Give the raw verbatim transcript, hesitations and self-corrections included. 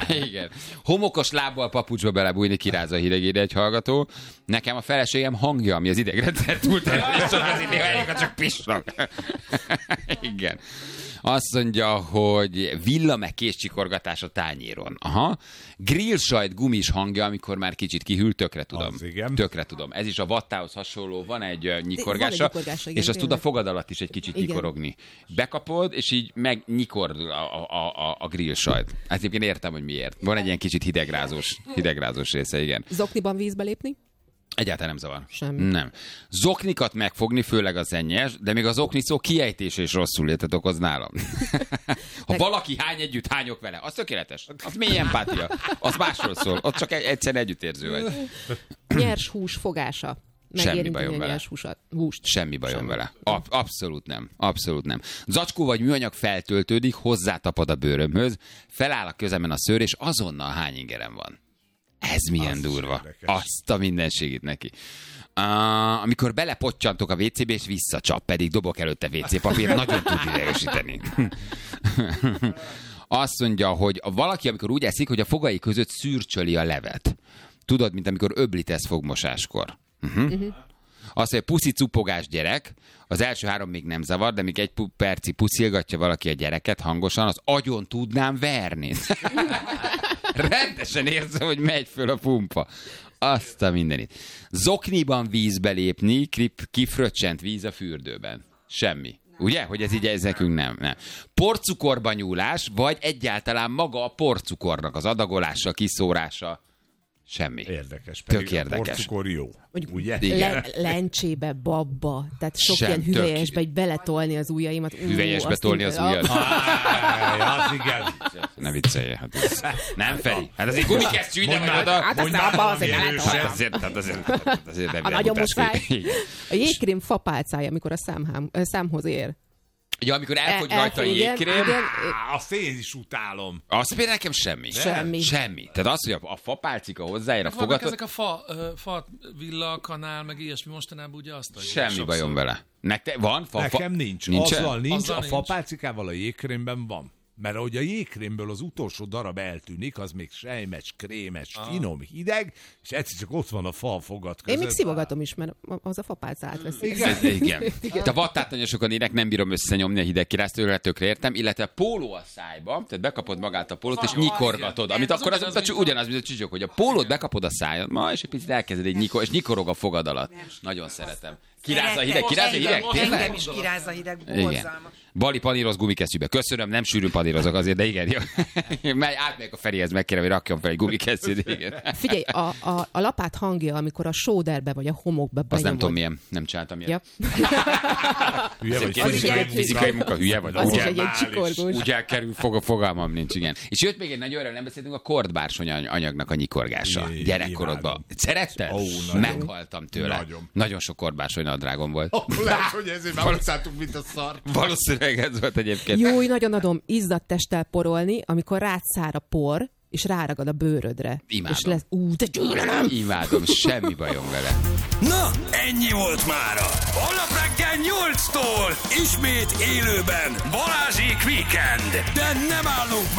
Igen. Homokos lábbal papucsba belebújni, kirázza a hidegére egy hallgató. Nekem a feleségem hangja, ami az idegrendszer túlterhelésről az ideg, csak pisnak. Igen. Azt mondja, hogy villa meg kézcsikorgatás a tányéron. Aha. Grill sajt gumis hangja, amikor már kicsit kihűl, tökre tudom. Tökre tudom. Ez is a vattához hasonló, van egy uh, nyikorgása, van egy nyikorgása, igen, és azt tud a fogad alatt is egy kicsit igen. nyikorogni. Bekapod, és így megnyikord a, a, a, a grill sajt. Hát egyébként értem, hogy miért. Van egy ilyen kicsit hidegrázós, hidegrázós része, igen. Zokniban vízbe lépni? Egyáltalán nem zavar. Semmi. Nem. Zoknikat megfogni, főleg az ennyes, de még az okni szó kiejtése is rosszul létet okoz nálam. Ha valaki hány együtt, hányok vele, az tökéletes. Az mély empátia. Az másról szól. Ott csak egyszerűen együttérző vagy. Nyers hús fogása. Semmi bajom vele. Húsat, húst. Semmi bajom Semmi. vele. Ab- abszolút nem. Abszolút nem. Zacskó vagy műanyag feltöltődik, hozzátapad a bőrömhöz, feláll a közemen a szőr, és azonnal hány ingerem van. Ez milyen az durva. Azt a mindenségét neki. Uh, amikor belepottyantok a vécébe, és visszacsap, pedig dobok előtte vécépapír, nagyon tud idegesíteni. Azt mondja, hogy valaki, amikor úgy eszik, hogy a fogai között szürcsöli a levet. Tudod, mint amikor öblítesz fogmosáskor. Uh-huh. Uh-huh. Azt mondja, puszi cupogás gyerek, az első három még nem zavar, de még egy perci puszilgatja valaki a gyereket hangosan, az agyon tudnám verni. Rendesen érzem, hogy megy föl a pumpa. Azt a mindenit. Zokniban vízbe lépni, kifröccsent víz a fürdőben. Semmi. Ugye? Hogy ez így ez nekünk nem. nem. Porcukorba nyúlás, vagy egyáltalán maga a porcukornak az adagolása, kiszórása. Semmi. Érdekes. Tök érdekes. Porcukor jó. Ugye? Le- lencsébe, babba. Tehát sok Sem, ilyen hüvelyesbe, tök... egy beletolni az ujjaimat. Ú, hüvelyesbe tolni az ujjad? Az igen. Ne viccelj. Hát ez... Nem, Feri. Hát azért gumikesztyű ide vagy oda. Hát azt abba azért nem Hát azért, hát azért, hát azért nem a nagyon most fáj. Igen. A jégkrém fapálcája, amikor a számhám, számhoz ér. Ja, amikor elfogy El, rajta a jégkrém, Azt én is utálom. azt például nekem semmi. Semmi. Semmi. Tehát az, hogy a, a fapálcika hozzáér a Vannak fogatot, ezek a fa, ö, fa villa, kanál, meg ilyesmi mostanában ugye azt adják. semmi sokszor. bajom vele. Nektek van? Fa, Nekem fa... nincs. Nincsen? Azzal nincs, Azzal a nincs. fapálcikával a jégkrémben van. Mert ahogy a jégkrémből az utolsó darab eltűnik, az még sejmes, krémes, ah. finom, hideg, és egyszer csak ott van a fa a fogad között. Én még szivogatom is, mert az a fapálca átveszi. Igen. Igen. De vattátanyosokon ének nem bírom összenyomni a hideg királyt, tökre értem, illetve póló a szájba, tehát bekapod magát a pólót, és nyikorgatod, amit akkor az, az, az ugyanaz, mint a csücsök, hogy a pólót bekapod a szájadba, és egy picit elkezded egy nyikor, és nyikorog a fogad alatt. Nagyon szeretem. Kirázza a hideg, kirázza a hideg, tényleg? Engem is kirázza a hideg, Igen. borzalmas. Bali paníroz gumikesztyűbe. Köszönöm, nem sűrűn panírozok azért, de igen, jó. Mely átmegyek a Ferihez, megkérem, hogy rakjon fel egy gumikesztyűt, igen. Figyelj, a, a, a lapát hangja, amikor a sóderbe vagy a homokba benyomod. Az nem tudom milyen, nem csináltam ilyen. Ja. Hülye vagy, Fizikai, egy- fizikai munka, hülye vagy. Az is Ugye, egy ilyen csikorgós. úgy elkerül, fog, fogalmam nincs, igen. És jött még egy nagyon öröm, nem beszéltünk a kordbársony anyagnak a nyikorgása. Jé, Gyerekkorodban. imádom. Szeretted? Ó, nagyon. Meghaltam tőle. Nagyon. Nagyon sok kordbársony nadrágom volt. Lehet, hogy ezért már utáltuk, mint a szar. Valószínűleg ez volt egyébként. Jó, nagyon adom, izzadt testtel porolni, amikor rád szár a por, és ráragad a bőrödre. Imádom. És lesz, ú, de gyűlölöm! Imádom, semmi bajom vele. Na, ennyi volt mára. Holnap reggel nyolctól ismét élőben Balázsék Weekend. De nem állunk